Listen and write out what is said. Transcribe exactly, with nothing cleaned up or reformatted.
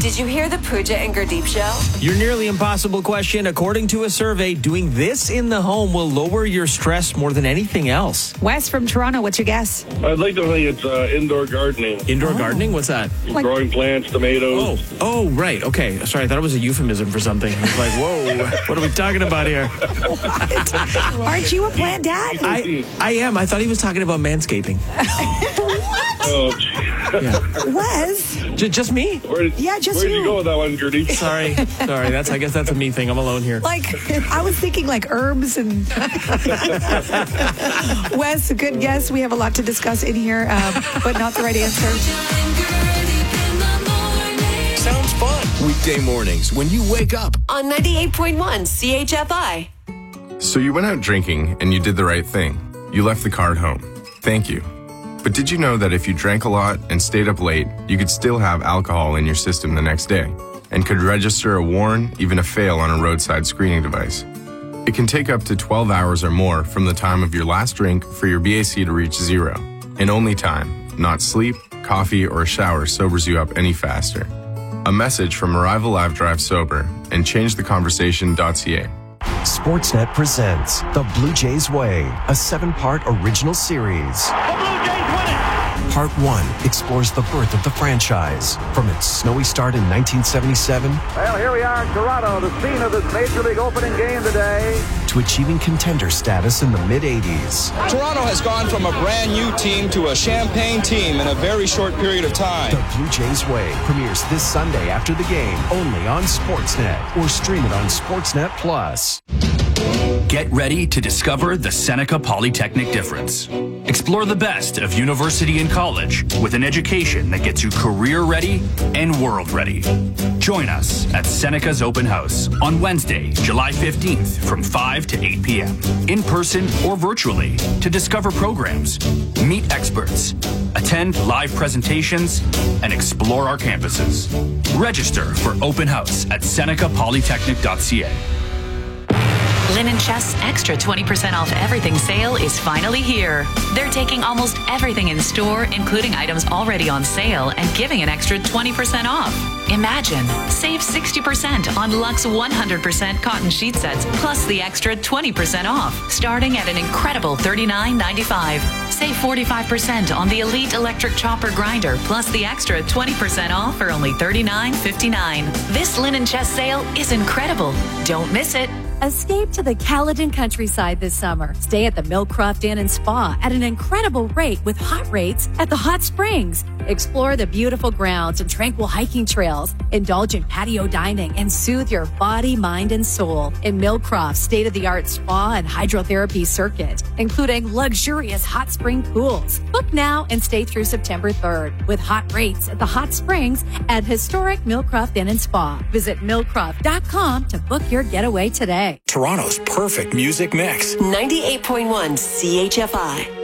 Did you hear the Pooja and Gurdeep show? Your nearly impossible question. According to a survey, doing this in the home will lower your stress more than anything else. Wes from Toronto, what's your guess? I'd like to think it's uh, indoor gardening. Indoor oh. gardening? What's that? Like, growing plants, tomatoes. Oh, oh, right. Okay. Sorry, I thought it was a euphemism for something. I was like, whoa, what are we talking about here? Aren't you a plant dad? I, I am. I thought he was talking about manscaping. Oh, yeah. Wes? J- just me? Where did, yeah, just where did you. you go with that one, Gertie? Sorry. Sorry. That's. I guess that's a me thing. I'm alone here. Like, I was thinking like herbs and... Wes, good guess. We have a lot to discuss in here, uh, but not the right answer. Sounds fun. Weekday mornings when you wake up. On ninety-eight point one C H F I. So you went out drinking and you did the right thing. You left the car at home. Thank you. But did you know that if you drank a lot and stayed up late, you could still have alcohol in your system the next day and could register a warn, even a fail on a roadside screening device? It can take up to twelve hours or more from the time of your last drink for your B A C to reach zero. And only time, not sleep, coffee, or a shower sobers you up any faster. A message from Arrival Live Drive Sober and change the conversation dot c a. Sportsnet presents The Blue Jays Way, a seven-part original series. The Blue Jays win it! Part one explores the birth of the franchise, from its snowy start in nineteen seventy-seven. Well, here we are in Toronto, the scene of this Major League opening game today. To achieving contender status in the mid-eighties. Toronto has gone from a brand new team to a champagne team in a very short period of time. The Blue Jays Way premieres this Sunday after the game, only on Sportsnet, or stream it on Sportsnet Plus. Get ready to discover the Seneca Polytechnic difference. Explore the best of university and college with an education that gets you career-ready and world-ready. Join us at Seneca's Open House on Wednesday, July fifteenth from five to eight p.m. in person or virtually to discover programs, meet experts, attend live presentations, and explore our campuses. Register for Open House at seneca polytechnic dot c a. Linen Chest's extra twenty percent off everything sale is finally here. They're taking almost everything in store, including items already on sale, and giving an extra twenty percent off. Imagine, save sixty percent on Luxe one hundred percent cotton sheet sets, plus the extra twenty percent off, starting at an incredible thirty-nine ninety-five. Save forty-five percent on the Elite Electric Chopper Grinder, plus the extra twenty percent off for only thirty-nine fifty-nine. This Linen Chest sale is incredible. Don't miss it. Escape to the Caledon countryside this summer. Stay at the Millcroft Inn and Spa at an incredible rate with hot rates at the hot springs. Explore the beautiful grounds and tranquil hiking trails. Indulge in patio dining and soothe your body, mind, and soul in Millcroft's state-of-the-art spa and hydrotherapy circuit, including luxurious hot spring pools. Book now and stay through September third with hot rates at the hot springs at historic Millcroft Inn and Spa. Visit millcroft dot com to book your getaway today. Toronto's perfect music mix. ninety-eight point one C H F I.